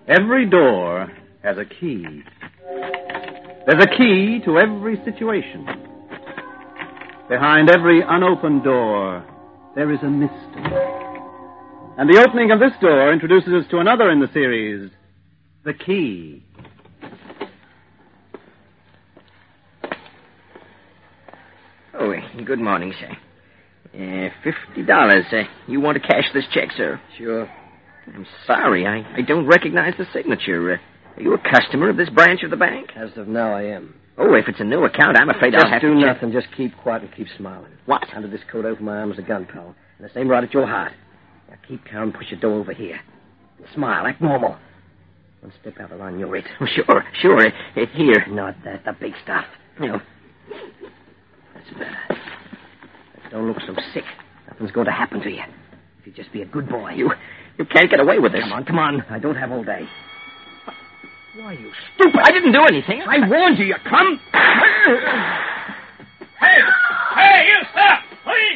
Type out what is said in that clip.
Every door has a key. There's a key to every situation. Behind every unopened door, there is a mystery. And the opening of this door introduces us to another in the series, The Key. Oh, good morning, sir. $50. You want to cash this check, sir? Sure. I'm sorry. I don't recognize the signature. Are you a customer of this branch of the bank? As of now, I am. Oh, if it's a new account, I'm afraid I'll have to... Just do nothing. Just keep quiet and keep smiling. What? Under this coat over my arm is a gun, pal. And the same right at your heart. Now keep calm and push your door over here. And smile, act normal. One step out of line, you're it. Oh, sure. Here. Not that. The big stuff. No. That's better. Don't look so sick. Nothing's going to happen to you. If you just be a good boy. You can't get away with this. Come on. I don't have all day. Why, you stupid. I didn't do anything. I warned you. You come.